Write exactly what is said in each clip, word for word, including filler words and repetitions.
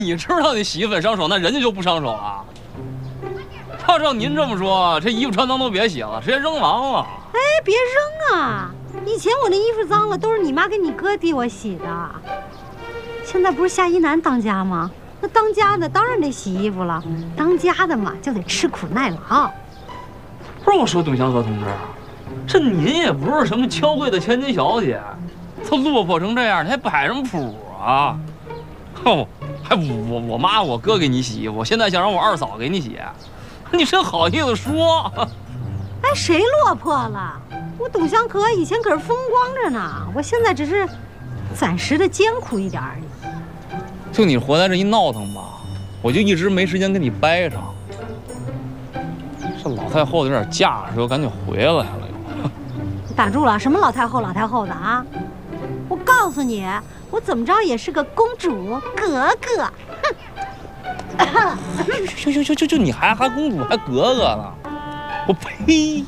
你知道你洗衣粉上手，那人家就不上手了。要照您这么说，这衣服穿脏都别洗了，直接扔完了。 哎，别扔啊！以前我那衣服脏了，都是你妈跟你哥替我洗的。现在不是夏一楠当家吗？那当家的当然得洗衣服了，当家的嘛就得吃苦耐劳。 不是我说，董祥和同志，这您也不是什么娇贵的千金小姐，都落魄成这样，你还摆什么谱啊？哦，还我我妈我哥给你洗衣服，现在想让我二嫂给你洗，你真好意思说？ 哎，谁落魄了？我董香和以前可是风光着呢，我现在只是暂时的艰苦一点而已。 就你回来这一闹腾吧，我就一直没时间跟你掰扯。这老太后有点架势，我赶紧回来了又。 你打住了，什么老太后老太后的啊！我告诉你，我怎么着也是个公主格格。哼！ 就就就就就你还还公主还格格呢？我呸！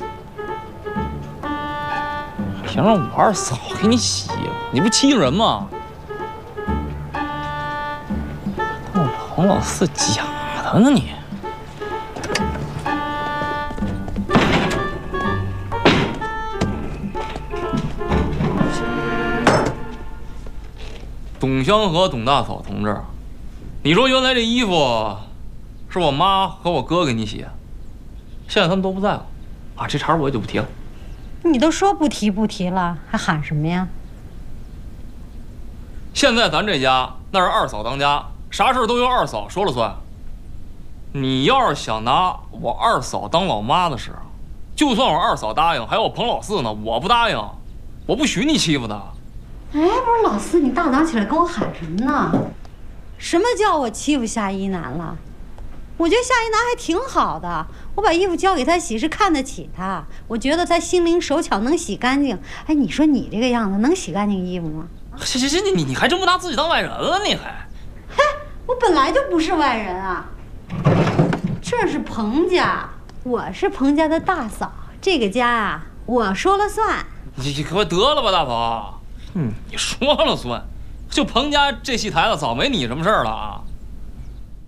想让我二嫂给你洗，你不欺负人吗？跟我彭老四假的呢你！董香和董大嫂同志，你说原来这衣服是我妈和我哥给你洗，现在他们都不在了，啊，这茬我也就不提了。 你都说不提不提了，还喊什么呀？ 现在咱这家那是二嫂当家，啥事都由二嫂说了算。你要是想拿我二嫂当老妈的时候，就算我二嫂答应，还有我彭老四呢，我不答应，我不许你欺负他。 哎，不是老四，你大早起来跟我喊什么呢？什么叫我欺负夏一楠了？我觉得夏一楠还挺好的，我把衣服交给他洗是看得起他，我觉得他心灵手巧，能洗干净。哎，你说你这个样子能洗干净衣服吗？ 行行行，你你你还真不拿自己当外人了，你还？ 嘿，我本来就不是外人啊。这是彭家，我是彭家的大嫂，这个家啊，我说了算。 你你可得了吧，大嫂。嗯，你说了算，就彭家这戏台子早没你什么事儿了啊！